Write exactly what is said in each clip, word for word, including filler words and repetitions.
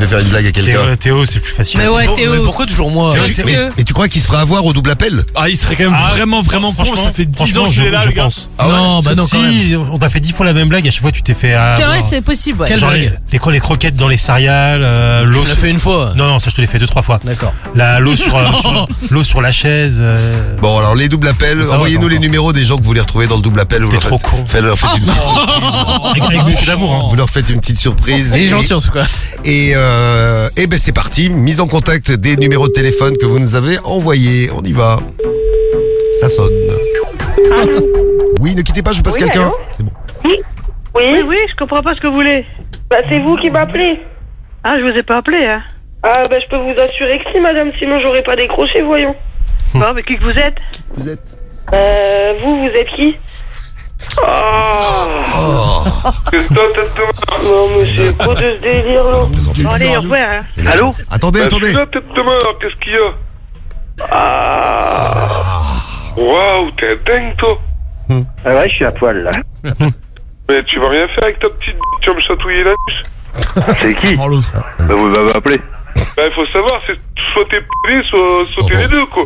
fait faire une blague à quelqu'un. Théo, Théo, c'est plus facile. Mais ouais, Oh, Théo. mais pourquoi toujours moi? Théo, Parce c'est- Mais, que- mais tu crois qu'il se ferait avoir au double appel? Ah, il serait quand même Ah, vraiment, vraiment con. franchement, Ça fait dix franchement, ans je, qu'il est là, je le gars. pense. Ah ouais. Non, bah non, quand même. Si, on t'a fait dix fois la même blague, à chaque fois tu t'es fait. Euh, C'est vrai, avoir- c'est possible, ouais. Quelle Genre les, blague les, cro- les croquettes dans les céréales, euh, l'eau. Tu l'as sur- fait une fois. Non, non, ça je te l'ai fait deux, trois fois. D'accord. La, l'eau sur, euh, sur- l'eau sur la chaise. Euh... Bon, alors les doubles appels, Ça va, envoyez-nous ça va les encore. numéros des gens que vous voulez retrouver dans le double appel. Vous T'es leur trop faites- con. faites- leur faites une petite surprise. Avec, avec beaucoup d'amour, hein. Vous leur faites une petite surprise. Il est Et- gentil en tout cas. Et, euh, et ben c'est parti, mise en contact des numéros de téléphone que vous nous avez envoyés. On y va. Ça sonne. Oui, ne quittez pas, je vous passe Oui, quelqu'un. allô C'est bon. Oui, oui, je comprends pas ce que vous voulez. Bah, c'est vous qui m'appelez. Ah, je vous ai pas appelé, hein. Ah, bah, je peux vous assurer que si, madame, sinon j'aurais pas décroché, voyons. Bon, mais qui que vous êtes Vous êtes Euh, vous, vous êtes qui Oh, Oh. non, mais c'est quoi de ce délire, là Présentez. Bon, allez, au revoir, hein. Allô? Attendez, attendez. La tête de mort, qu'est-ce qu'il y a? Ah. Waouh, t'es dingue, toi. Ah ouais, je suis à poil là. Mais tu vas rien faire avec ta petite b****, tu vas me chatouiller la nuit. C'est qui? Prends l'autre. Bah, vous m'avez appelé. Bah, il faut savoir, c'est soit t'es pédé, soit, soit t'es les deux, quoi.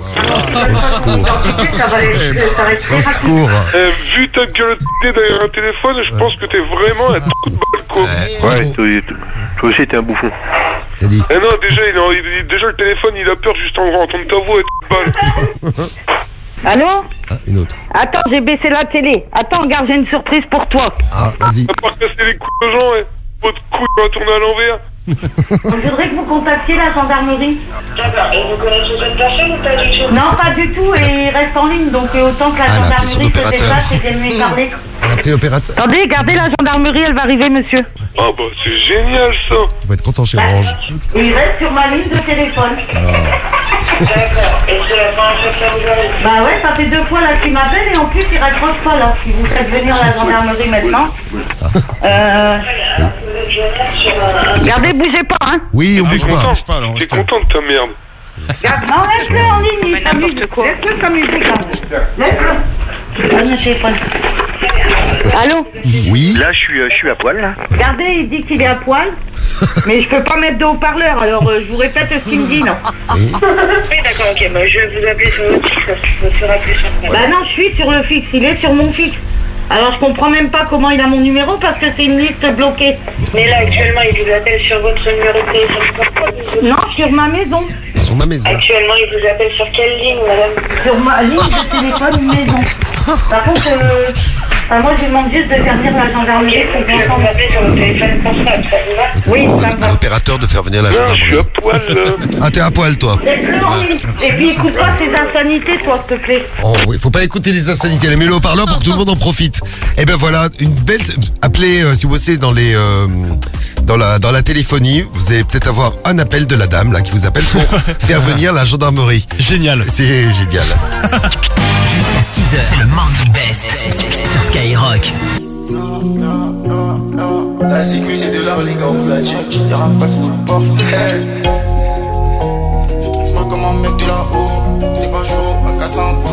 Au secours. Eh, vu ta gueule de derrière un téléphone, je pense que t'es vraiment un trou de balle, quoi. Ouais, Ouais, faut- toi, toi aussi t'es un bouffon. t'as dit. Eh non, déjà, il a, il- il- déjà, le téléphone, il a peur juste en entendre ta voix, et trou de balle. Allô Ah, une autre. Attends, j'ai baissé la télé. Attends, regarde, j'ai une surprise pour toi. Ah, vas-y. À part casser les couilles aux gens, eh. Votre couille va tourner à l'envers. Je voudrais que vous contactiez la gendarmerie. D'accord, et vous connaissez cette personne ou pas du tout? Non, pas du tout, et il reste en ligne, donc euh, autant que la Ah, elle a appelé son gendarmerie se opérateur. déplace et qu'elle lui parler. On a appelé l'opérateur. Attendez, gardez la gendarmerie, elle va arriver, monsieur. Ah bah, c'est génial, ça. On va être content chez Orange. Il reste sur ma ligne de téléphone. D'accord, et c'est la première fois que ça vous arrive? Bah ouais, ça fait deux fois là qu'il m'appelle et en plus il raccroche pas là. Si vous faites venir la gendarmerie maintenant. Euh... Vous êtes joignable sur un... Regardez, bougez pas, hein. Oui, on T'es bouge pas. content, pas, alors, T'es restez. content de ta merde. Garde... Non, laisse-le en ligne, il s'amuse. Laisse-le s'amuser, là. Laisse-le. Donne le téléphone. Allô? Oui. Là, je suis, euh, je suis à poil là. Regardez, il dit qu'il est à poil. Mais je peux pas mettre de haut-parleur, alors euh, je vous répète ce qu'il me dit, non. Oui, d'accord, ok, bah je vais vous appeler sur votre fixe, ça sera plus simple. Bah non, je suis sur le fixe, il est sur mon fixe. Alors je comprends même pas comment il a mon numéro parce que c'est une liste bloquée. Mais là, actuellement, il vous appelle sur votre numéro de téléphone portable ou sur- Non, sur ma maison. Sur ma maison. Actuellement, il vous appelle sur quelle ligne, madame? Sur ma ligne de téléphone maison. Par contre, euh, enfin, moi je demande juste de faire venir la gendarmerie. Ok, donc je vais vous appeler sur votre téléphone portable, ça vous va? Oui, On ça va me à va. l'opérateur de faire venir la Non, je suis à gendarmerie. poil, là. Ah, t'es à poil, toi. Laisse-le en ligne. Et puis écoute pas ces insanités, toi, s'il te plaît. Oh, oui, faut pas écouter les insanités. Mets-le au parleur pour que tout le monde en profite. Et ben voilà, une belle. Appelez euh, si vous bossez dans les euh, dans la dans la téléphonie, vous allez peut-être avoir un appel de la dame là qui vous appelle pour faire venir la gendarmerie. Génial. C'est génial. Jusqu'à six heures, c'est le Morning Best sur Skyrock. La sécu c'est de l'art les gars, on vous a dit des rafales full Porsche. Hey. Je trouve moi comme un mec de là-haut, t'es pas chaud, à casser un